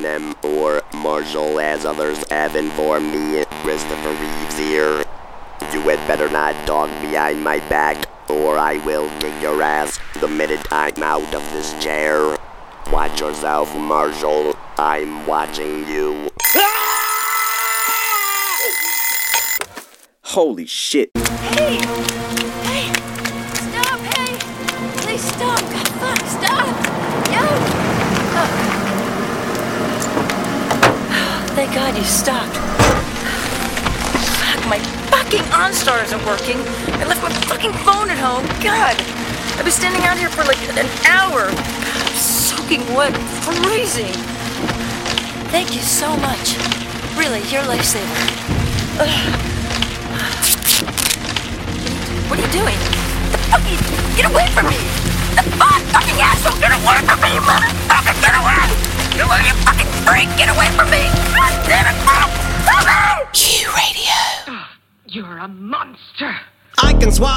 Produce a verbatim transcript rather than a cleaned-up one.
M or Marshall, as others have informed me. Christopher Reeves here. You had better not talk behind my back, or I will kick your ass the minute I'm out of this chair. Watch yourself, Marshall. I'm watching you. Holy shit. Hey! Hey! Stop! Hey! Please stop! God, fuck! Stop! Yo! Oh. Thank God you stopped. Fuck, my fucking OnStar isn't working. I left my fucking phone at home. God! I've been standing out here for like an hour. God, I'm soaking wet, freezing. Thank you so much. Really, you're a lifesaver. Ugh. What are you doing? The fuck you? Get away from me! The fuck? Fucking asshole! Get away from me, you motherfucker! Get away! Get away, you fucking freak! Get away from me! God damn it! Help me! Q Radio. You're a monster. I can swallow